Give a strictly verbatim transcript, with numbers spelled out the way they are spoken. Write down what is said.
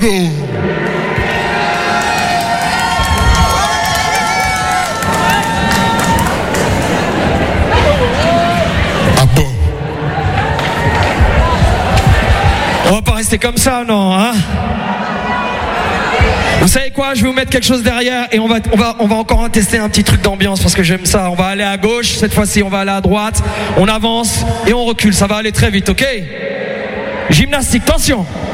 bon. Ah bon. On va pas rester comme ça, non, hein? Vous savez quoi, je vais vous mettre quelque chose derrière et on va, on va, on va encore tester un petit truc d'ambiance parce que j'aime ça. On va aller à gauche, cette fois-ci on va aller à droite, on avance et on recule, ça va aller très vite, ok? Gymnastique, tension.